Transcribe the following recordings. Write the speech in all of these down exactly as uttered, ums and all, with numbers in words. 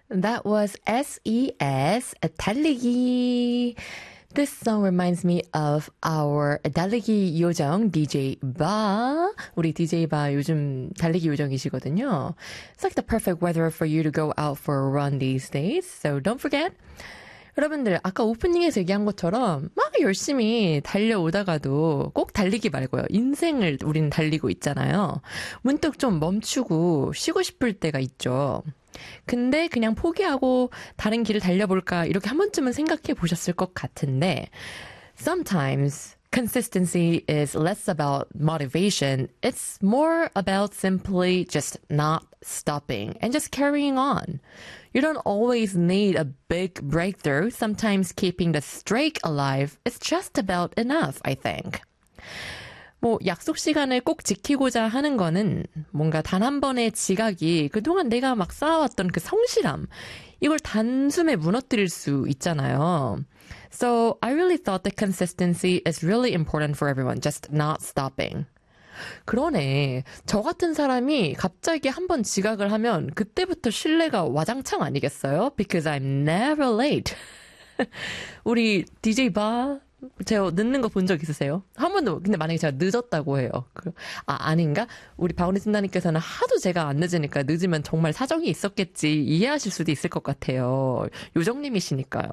That was S E S, 달리기. This song reminds me of our 달리기 요정 디제이 바. 우리 디제이 바 요즘 달리기 요정이시거든요. It's like the perfect weather for you to go out for a run these days. So don't forget. 여러분들 아까 오프닝에서 얘기한 것처럼 막 열심히 달려오다가도 꼭 달리기 말고요. 인생을 우리는 달리고 있잖아요. 문득 좀 멈추고 쉬고 싶을 때가 있죠. 근데 그냥 포기하고 다른 길을 달려볼까 이렇게 한 번쯤은 생각해 보셨을 것 같은데 Sometimes consistency is less about motivation. It's more about simply just not stopping and just carrying on. You don't always need a big breakthrough. Sometimes keeping the streak alive is just about enough, I think. 뭐 약속 시간을 꼭 지키고자 하는 거는 뭔가 단 한 번의 지각이 그동안 내가 막 쌓아왔던 그 성실함 이걸 단숨에 무너뜨릴 수 있잖아요. So I really thought that consistency is really important for everyone, just not stopping. 그러네. 저 같은 사람이 갑자기 한 번 지각을 하면 그때부터 신뢰가 와장창 아니겠어요? Because I'm never late. 우리 디제이 바 제가 늦는 거 본 적 있으세요? 한 번도. 근데 만약에 제가 늦었다고 해요. 그, 아, 아닌가? 우리 박은희 팀장님께서는 하도 제가 안 늦으니까 늦으면 정말 사정이 있었겠지 이해하실 수도 있을 것 같아요. 요정님이시니까요.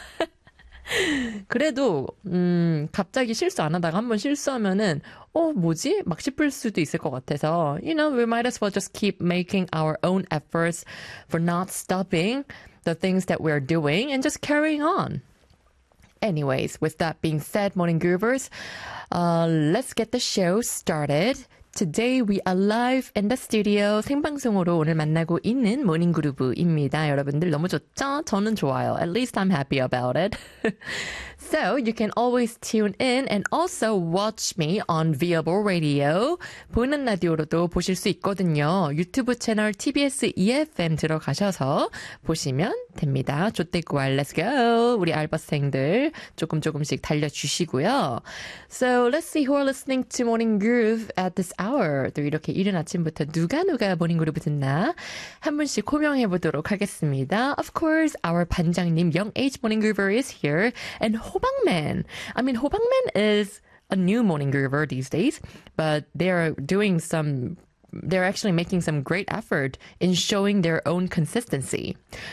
그래도 음, 갑자기 실수 안 하다가 한 번 실수하면은 어 뭐지? 막 싶을 수도 있을 것 같아서 You know, we might as well just keep making our own efforts for not stopping the things that we're doing and just carrying on. Anyways, with that being said, Morning Groovers, uh, let's get the show started. Today we are live in the studio. 생방송으로 오늘 만나고 있는 모닝 그루브입니다. 여러분들 너무 좋죠? 저는 좋아요. At least I'm happy about it. So you can always tune in and also watch me on Viable Radio. 보이는 라디오로도 보실 수 있거든요. 유튜브 채널 티비에스 이에프엠 들어가셔서 보시면 됩니다. 조태구알 let's go. 우리 알바생들 조금 조금씩 달려주시고요. So let's see who are listening to Morning Groove at this hour. 또 이렇게 이른 아침부터 누가 누가 모닝 그루브 듣나 한 분씩 호명해 보도록 하겠습니다. Of course, our 반장님 Young H Morning Groover is here. And 호박맨. I mean, 호박맨 is a new morning groover these days, but they're doing some, they're actually making some great effort in showing their own consistency.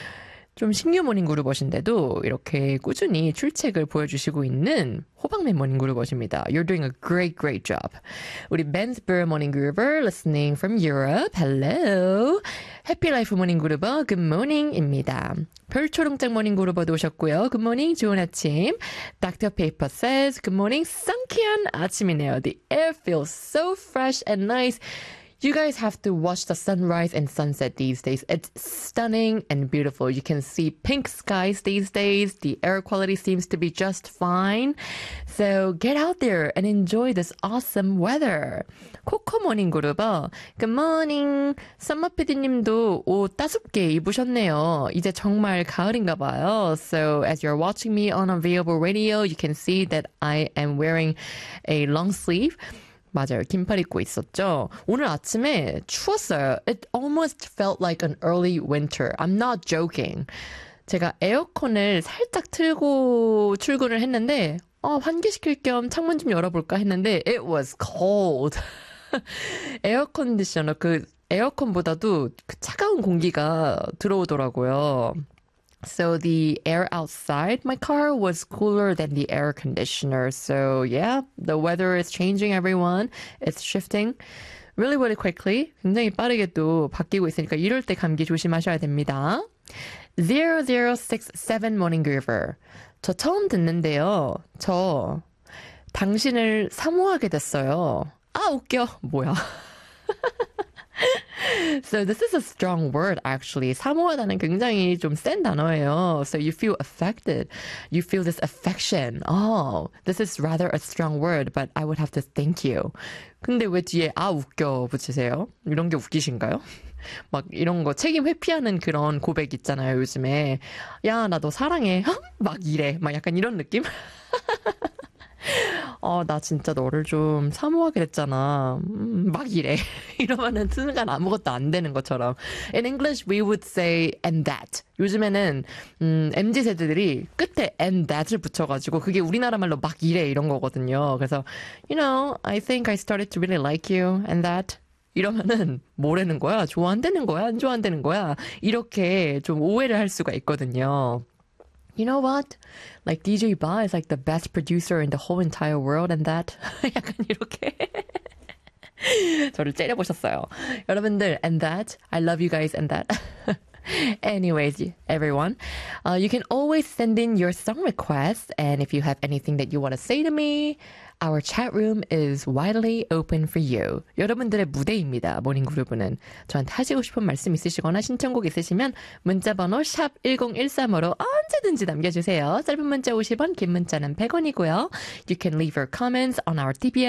좀 신규 모닝 그루버신데도 이렇게 꾸준히 출첵을 보여주시고 있는 호박맨 모닝 그루버십니다. You're doing a great, great job. 우리 Bensburg 모닝 그루버 listening from Europe. Hello. 해피라이프 모닝 그루버 good morning입니다. 별초롱장 모닝 그루버도 오셨고요. Good morning, 좋은 아침. Doctor Paper says good morning, 상쾌한 아침이네요. The air feels so fresh and nice. You guys have to watch the sunrise and sunset these days. It's stunning and beautiful. You can see pink skies these days. The air quality seems to be just fine. So get out there and enjoy this awesome weather. 코코 모닝 그루버. Good morning. 썸머 피디님도 옷 따숩게 입으셨네요. 이제 정말 가을인가 봐요. So as you're watching me on Available Radio, you can see that I am wearing a long sleeve. 맞아요. 긴팔 입고 있었죠. 오늘 아침에 추웠어요. It almost felt like an early winter. I'm not joking. 제가 에어컨을 살짝 틀고 출근을 했는데 어, 환기시킬 겸 창문 좀 열어볼까 했는데 It was cold. 에어컨디셔너 그 에어컨보다도 그 차가운 공기가 들어오더라고요. So the air outside my car was cooler than the air conditioner. So yeah, the weather is changing, everyone. It's shifting really, really quickly. 굉장히 빠르게 또 바뀌고 있으니까 이럴 때 감기 조심하셔야 됩니다. zero zero six seven Morning Groover. 저 처음 듣는데요. 저 당신을 사모하게 됐어요. 아, 웃겨. 뭐야. So this is a strong word actually. 사모하다는 굉장히 좀 센 단어예요. So you feel affected. You feel this affection. Oh, this is rather a strong word, but I would have to thank you. 근데 왜 뒤에 아 웃겨 붙이세요? 이런 게 웃기신가요? 막 이런 거 책임 회피하는 그런 고백 있잖아요, 요즘에. 야, 나 너 사랑해. 막 이래. 막 약간 이런 느낌? 어, 나 진짜 너를 좀 사모하게 됐잖아. 음, 막 이래. 이러면은 순간 아무것도 안 되는 것처럼. In English, we would say and that. 요즘에는 음, 엠지 세대들이 끝에 and that을 붙여가지고 그게 우리나라 말로 막 이래 이런 거거든요. 그래서 you know, I think I started to really like you and that. 이러면은 뭐라는 거야? 좋아한다는 거야? 안 좋아한다는 거야? 이렇게 좀 오해를 할 수가 있거든요. You know what? Like 디제이 Ba is like the best producer in the whole entire world and that. 약간 이렇게 저를 째려보셨어요. 여러분들 and that. I love you guys and that. Anyways, everyone, uh, you can always send in your song requests, and if you have anything that you want to say to me, our chat room is widely open for you. 여러분들의 무대입니다. 모닝그루브는 저한테 하시고 싶은 말씀 있으시거나 신청곡 있으시면 문자번호 샵 일공일삼으로 언제든지 남겨주세요. 짧은 문자 오십 원, 긴 문자는 백 원이고요. You can leave your comments on our 티비에스